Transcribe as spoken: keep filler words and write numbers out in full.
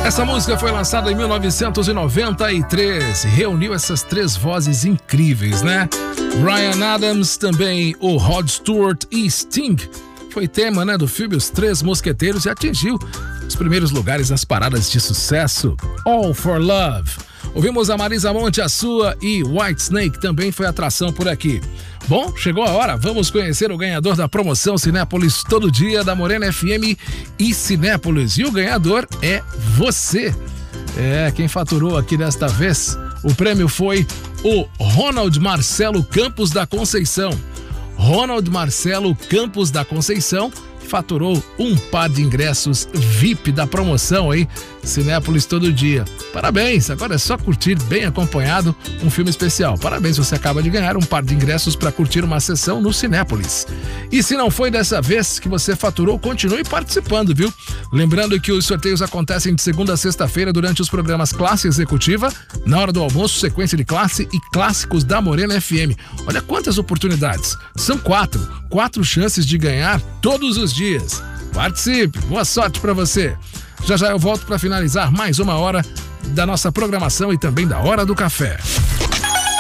Essa música foi lançada em mil novecentos e noventa e três, reuniu essas três vozes incríveis, né? Bryan Adams, também o Rod Stewart e Sting. Foi tema, né, do filme Os Três Mosqueteiros e atingiu os primeiros lugares nas paradas de sucesso. All for Love. Ouvimos a Marisa Monte, a sua, e Whitesnake também foi atração por aqui. Bom, chegou a hora, vamos conhecer o ganhador da promoção Cinépolis Todo Dia da Morena F M e Cinépolis. E o ganhador é você. É, quem faturou aqui desta vez, o prêmio foi o Ronald Marcelo Campos da Conceição. Ronald Marcelo Campos da Conceição faturou um par de ingressos V I P da promoção aí, Cinépolis Todo Dia. Parabéns, agora é só curtir bem acompanhado um filme especial. Parabéns, você acaba de ganhar um par de ingressos para curtir uma sessão no Cinépolis. E se não foi dessa vez que você faturou, continue participando, viu? Lembrando que os sorteios acontecem de segunda a sexta-feira durante os programas Classe Executiva, na hora do almoço, Sequência de Classe e Clássicos da Morena F M. Olha quantas oportunidades. São quatro. Quatro chances de ganhar todos os dias. Participe, boa sorte para você. Já já eu volto para finalizar mais uma hora da nossa programação e também da Hora do Café.